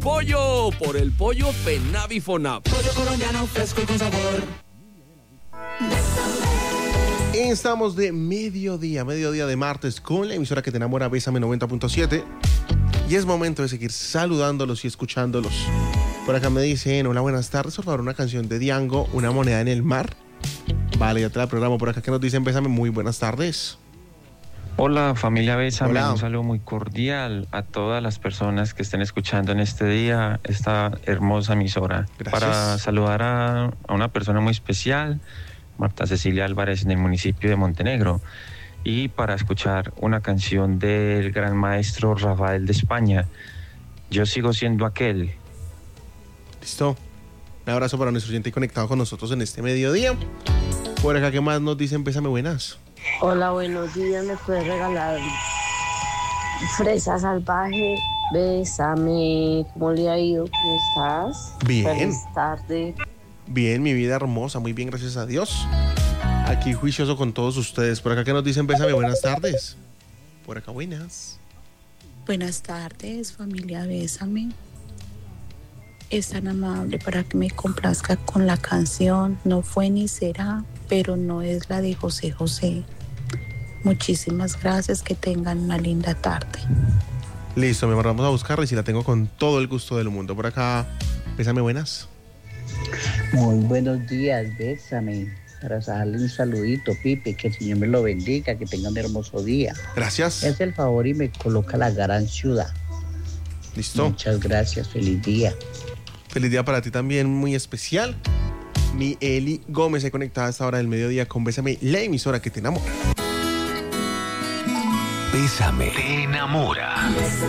pollo, por el pollo Fenavi-Fonab. Pollo colombiano fresco y con sabor. Estamos de mediodía de martes con la emisora que te enamora, Bésame 90.7. Y es momento de seguir saludándolos y escuchándolos. Por acá me dicen, hola, buenas tardes, por favor, una canción de Diango, Una moneda en el mar. Vale, ya te la programo. Por acá que nos dicen, Bésame, muy buenas tardes. Hola familia Bésame, Hola. un saludo muy cordial a todas las personas que estén escuchando en este día esta hermosa emisora. Gracias. Para saludar a una persona muy especial, Marta Cecilia Álvarez, en el municipio de Montenegro, y para escuchar una canción del gran maestro Rafael de España, Yo sigo siendo aquel. Listo. Un abrazo para nuestro oyente conectado con nosotros en este mediodía. Por acá, ¿qué más nos dicen? Bésame, buenas. Hola, buenos días. ¿Me puedes regalar fresa salvaje? Bésame. ¿Cómo le ha ido? ¿Cómo estás? Bien. Feliz tarde. Bien, mi vida hermosa, muy bien, gracias a Dios. Aquí juicioso con todos ustedes. Por acá que nos dicen, Bésame, buenas tardes. Por acá, buenas. Buenas tardes, familia Bésame. Es tan amable para que me complazca con la canción No fue ni será, pero no es la de José José. Muchísimas gracias, que tengan una linda tarde. Listo, me vamos a buscarla y si la tengo con todo el gusto del mundo. Por acá, Bésame, buenas. Muy buenos días, Bésame. Para darle un saludito, Pipe, que el Señor me lo bendiga, que tenga un hermoso día. Gracias. Me hace el favor y me coloca La Gran Ciudad. Listo. Muchas gracias, feliz día. Feliz día para ti también, muy especial. Mi Eli Gómez se conectada a esta hora del mediodía con Bésame, la emisora que te enamora. Bésame, te enamora.